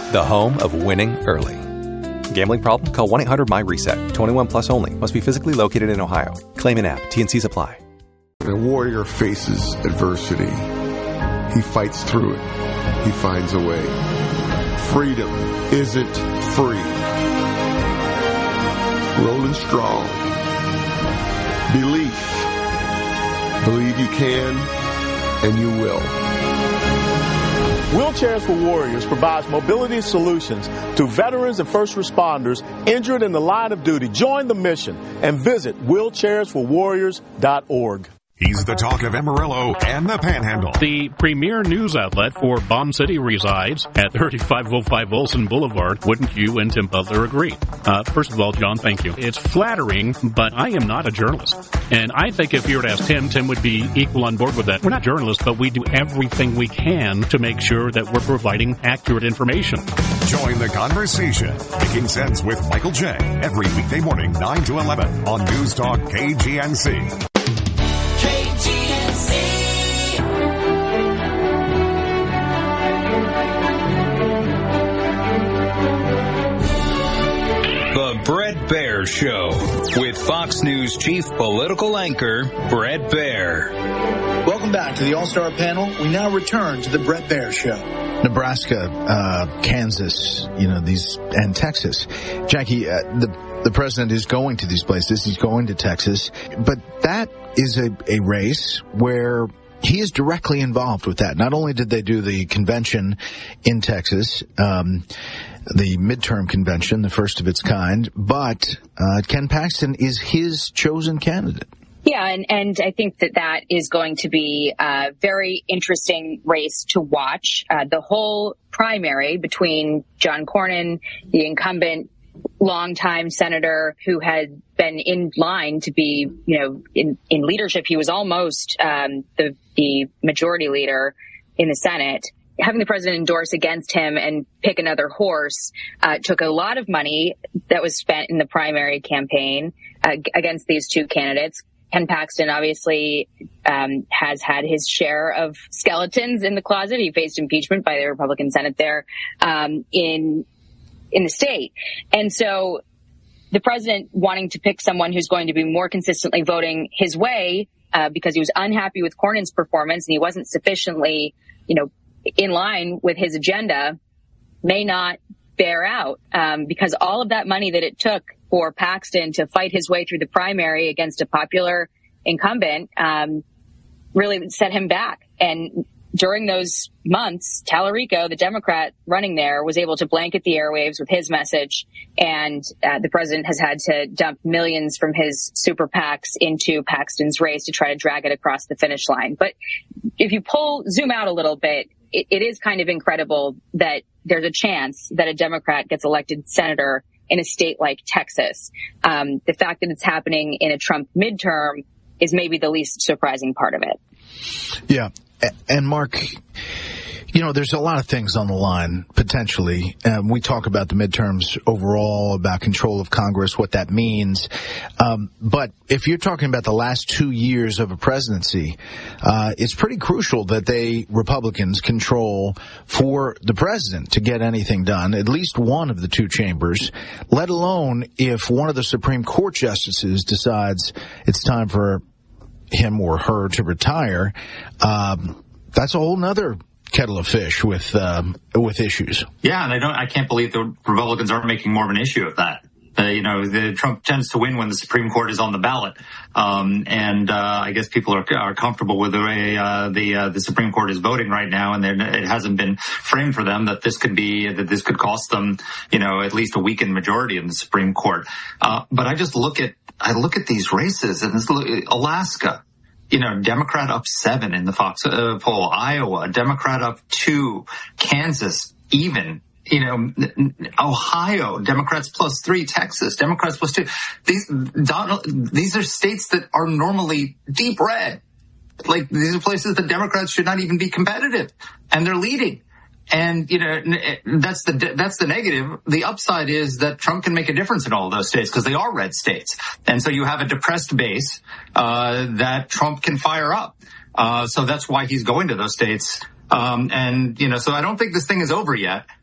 the home of winning early. Gambling problem? Call 1-800-MY-RESET. 21 plus only. Must be physically located in Ohio. Claim in app. T&Cs apply. When a warrior faces adversity, he fights through it. He finds a way. Freedom isn't free. Rolling strong. Belief. Believe you can, and you will. Wheelchairs for Warriors provides mobility solutions to veterans and first responders injured in the line of duty. Join the mission and visit wheelchairsforwarriors.org. He's the talk of Amarillo and the Panhandle. The premier news outlet for Bomb City resides at 3505 Olson Boulevard. Wouldn't you and Tim Butler agree? First of all, John, thank you. It's flattering, but I am not a journalist. And I think if you were to ask Tim would be equal on board with that. We're not journalists, but we do everything we can to make sure that we're providing accurate information. Join the conversation. Making Sense with Michael J. Every weekday morning, 9 to 11 on News Talk KGNC. The Bret Baier Show with Fox News chief political anchor Bret Baier. Welcome back to the All-Star Panel. We now return to the Bret Baier Show. Nebraska, Kansas, and Texas. Jackie, the president is going to these places. He's going to Texas. But that is a race where he is directly involved with that. Not only did they do the convention in Texas, the midterm convention, the first of its kind, but Ken Paxton is his chosen candidate. Yeah, and I think that is going to be a very interesting race to watch. The whole primary between John Cornyn, the incumbent longtime senator who had been in line to be, in leadership. He was almost the majority leader in the Senate. Having the president endorse against him and pick another horse took a lot of money that was spent in the primary campaign against these two candidates. Ken Paxton obviously has had his share of skeletons in the closet. He faced impeachment by the Republican Senate there in the state. And so the president wanting to pick someone who's going to be more consistently voting his way because he was unhappy with Cornyn's performance and he wasn't sufficiently, in line with his agenda may not bear out because all of that money that it took for Paxton to fight his way through the primary against a popular incumbent really set him back. And during those months, Tallarico, the Democrat running there, was able to blanket the airwaves with his message. And the president has had to dump millions from his super PACs into Paxton's race to try to drag it across the finish line. But if you zoom out a little bit, it is kind of incredible that there's a chance that a Democrat gets elected senator in a state like Texas. The fact that it's happening in a Trump midterm is maybe the least surprising part of it. Yeah. And Mark, there's a lot of things on the line, potentially. We talk about the midterms overall, about control of Congress, what that means. But if you're talking about the last 2 years of a presidency, it's pretty crucial that Republicans control for the president to get anything done, at least one of the two chambers, let alone if one of the Supreme Court justices decides it's time for him or her to retire. That's a whole nother kettle of fish with issues. Yeah, and I can't believe the Republicans aren't making more of an issue of that. The Trump tends to win when the Supreme Court is on the ballot, and I guess people are comfortable with the way the Supreme Court is voting right now, and it hasn't been framed for them that this could cost them, at least a weakened majority in the Supreme Court. But I look at these races, and Alaska. Democrat up 7 in the Fox poll. Iowa, Democrat up 2. Kansas, even. Ohio, Democrats +3. Texas, Democrats +2. These are states that are normally deep red. Like, these are places that Democrats should not even be competitive, and they're leading. And, that's the negative. The upside is that Trump can make a difference in all of those states because they are red states. And so you have a depressed base, that Trump can fire up. So that's why he's going to those states. So I don't think this thing is over yet.